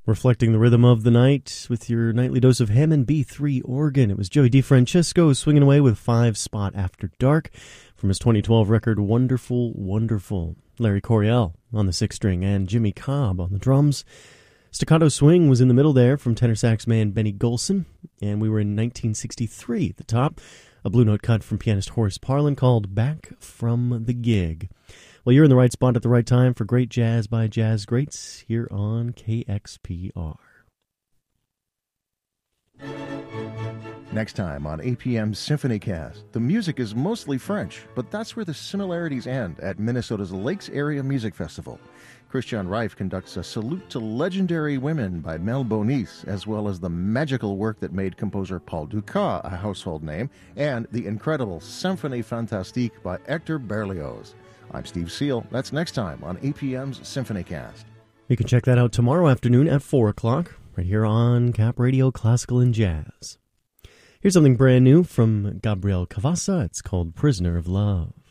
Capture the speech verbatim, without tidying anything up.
Reflecting the rhythm of the night with your nightly dose of Hammond B three organ. It was Joey DeFrancesco swinging away with Five Spot After Dark from his twenty twelve record Wonderful, Wonderful. Larry Coryell on the sixth string and Jimmy Cobb on the drums. Staccato swing was in the middle there from tenor sax man Benny Golson, and we were in nineteen sixty-three at the top. A blue note cut from pianist Horace Parlan called Back from the Gig. Well, you're in the right spot at the right time for great jazz by jazz greats here on K X P R. Next time on A P M's SymphonyCast, the music is mostly French, but that's where the similarities end at Minnesota's Lakes Area Music Festival. Christian Reif conducts a salute to legendary women by Mel Bonis, as well as the magical work that made composer Paul Dukas a household name, and the incredible Symphonie Fantastique by Hector Berlioz. I'm Steve Seal. That's next time on A P M's SymphonyCast. You can check that out tomorrow afternoon at four o'clock, right here on Cap Radio Classical and Jazz. Here's something brand new from Gabriel Cavassa. It's called Prisoner of Love.